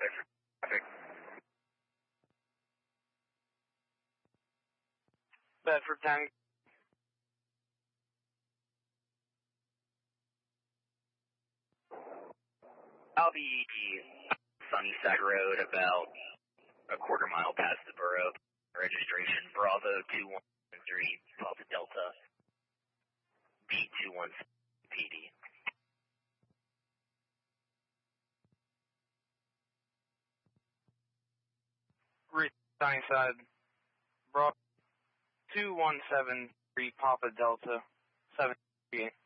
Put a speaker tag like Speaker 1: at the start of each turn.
Speaker 1: traffic.
Speaker 2: Bedford 10.
Speaker 1: I'll be Sunnyside Road, about a quarter mile past the borough. Registration Bravo 2113 Papa Delta B217 PD.
Speaker 2: Sunnyside, Bravo 2173 Papa Delta 738.